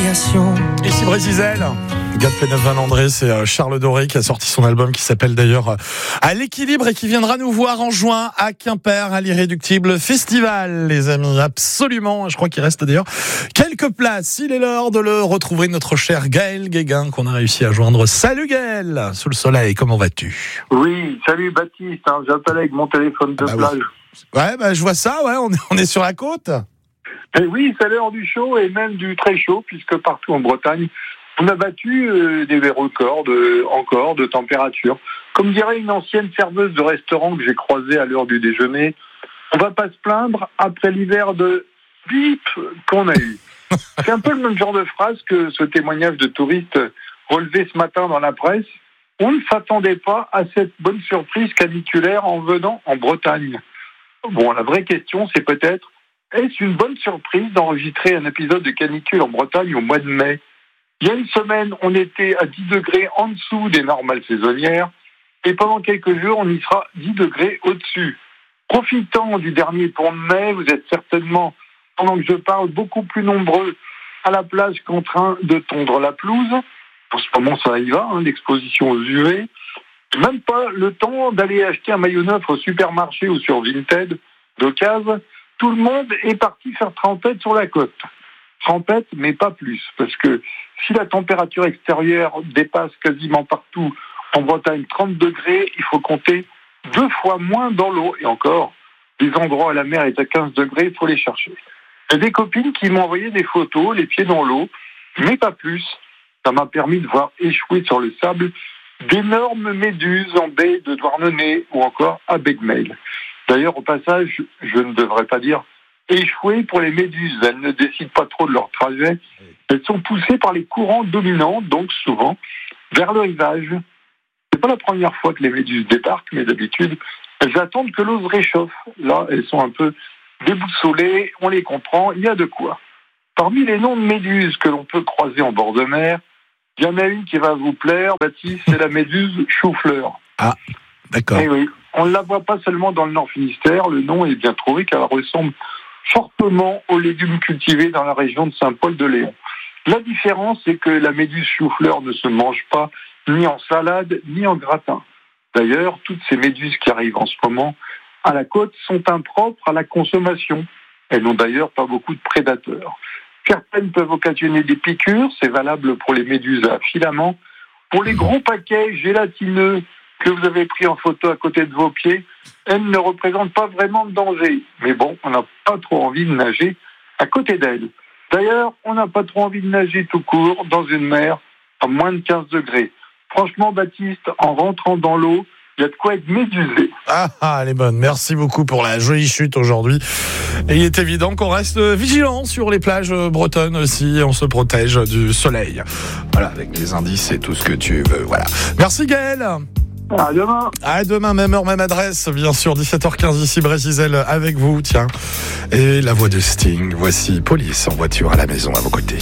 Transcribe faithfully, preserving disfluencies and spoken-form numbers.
négation. Ici Brésil, Gad Peneuve-Valandré, c'est Charles Doré qui a sorti son album qui s'appelle d'ailleurs À l'équilibre et qui viendra nous voir en juin à Quimper à l'Irréductible Festival, les amis, absolument. Je crois qu'il reste d'ailleurs quelques places. Il est l'heure de le retrouver, notre cher Gaël Guéguin qu'on a réussi à joindre. Salut Gaël, sous le soleil, comment vas-tu? Oui, salut Baptiste, hein, j'appelle avec mon téléphone de ah bah plage. Oui. Ouais, bah, je vois ça, ouais, on est, on est sur la côte. Et oui, c'est l'heure du chaud et même du très chaud, puisque partout en Bretagne, on a battu euh, des records de, encore de température. Comme dirait une ancienne serveuse de restaurant que j'ai croisée à l'heure du déjeuner, on va pas se plaindre après l'hiver de bip qu'on a eu. C'est un peu le même genre de phrase que ce témoignage de touriste relevé ce matin dans la presse. On ne s'attendait pas à cette bonne surprise caniculaire en venant en Bretagne. Bon, la vraie question, c'est peut-être, est-ce une bonne surprise d'enregistrer un épisode de canicule en Bretagne au mois de mai? Il y a une semaine, on était à dix degrés en dessous des normales saisonnières, et pendant quelques jours, on y sera dix degrés au-dessus. Profitant du dernier pont de mai, vous êtes certainement, pendant que je parle, beaucoup plus nombreux à la plage qu'en train de tondre la pelouse. En ce moment, ça y va, hein, l'exposition aux U V. Même pas le temps d'aller acheter un maillot neuf au supermarché ou sur Vinted d'occasion. Tout le monde est parti faire trempette sur la côte. Trempette, mais pas plus. Parce que si la température extérieure dépasse quasiment partout en Bretagne trente degrés, il faut compter deux fois moins dans l'eau. Et encore, les endroits à la mer est à quinze degrés, il faut les chercher. Il y a des copines qui m'ont envoyé des photos, les pieds dans l'eau, mais pas plus. Ça m'a permis de voir échouer sur le sable d'énormes méduses en baie de Douarnenez ou encore à Begmail. D'ailleurs, au passage, je ne devrais pas dire échouer pour les méduses. Elles ne décident pas trop de leur trajet. Elles sont poussées par les courants dominants, donc souvent, vers le rivage. C'est pas la première fois que les méduses débarquent, mais d'habitude, elles attendent que l'eau se réchauffe. Là, elles sont un peu déboussolées, on les comprend, il y a de quoi. Parmi les noms de méduses que l'on peut croiser en bord de mer, il y en a une qui va vous plaire, Baptiste, c'est la méduse chou-fleur. Ah, d'accord. Eh oui, on ne la voit pas seulement dans le Nord Finistère, le nom est bien trouvé car elle ressemble fortement aux légumes cultivés dans la région de Saint-Paul-de-Léon. La différence, c'est que la méduse chou-fleur ne se mange pas ni en salade, ni en gratin. D'ailleurs, toutes ces méduses qui arrivent en ce moment à la côte sont impropres à la consommation. Elles n'ont d'ailleurs pas beaucoup de prédateurs. Certaines peuvent occasionner des piqûres, c'est valable pour les méduses à filaments. Pour les gros paquets gélatineux que vous avez pris en photo à côté de vos pieds, elles ne représentent pas vraiment de danger. Mais bon, on n'a pas trop envie de nager à côté d'elles. D'ailleurs, on n'a pas trop envie de nager tout court dans une mer à moins de quinze degrés. Franchement, Baptiste, en rentrant dans l'eau, il y a de quoi être médusé. Ah, ah, elle est bonne. Merci beaucoup pour la jolie chute aujourd'hui. Et il est évident qu'on reste vigilant sur les plages bretonnes aussi. On se protège du soleil. Voilà, avec les indices et tout ce que tu veux. Voilà. Merci Gaël. À demain. À demain, même heure, même adresse. Bien sûr, dix-sept heures quinze ici, Brésil, avec vous. Tiens. Et la voix de Sting. Voici Police en voiture à la maison à vos côtés.